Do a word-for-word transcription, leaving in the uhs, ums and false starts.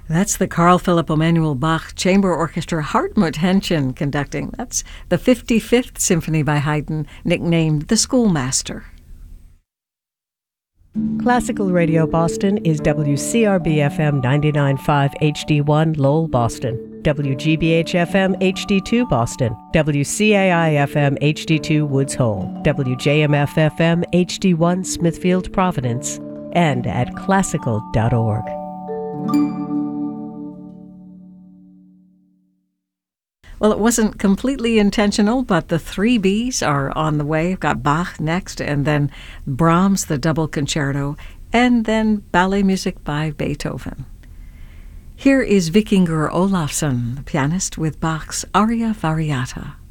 That's the Carl Philipp Emanuel Bach Chamber Orchestra Hartmut Henschen conducting. That's the fifty-fifth Symphony by Haydn, nicknamed the Schoolmaster. Classical Radio Boston is W C R B F M ninety-nine point five H D one Lowell, Boston, W G B H F M H D two Boston, W C A I F M H D two Woods Hole, W J M F F M H D one Smithfield, Providence, and at classical dot org. Well, it wasn't completely intentional, but the three B's are on the way. We've got Bach next, and then Brahms, the double concerto, and then ballet music by Beethoven. Here is Vikingur Olafsson, the pianist, with Bach's Aria Variata.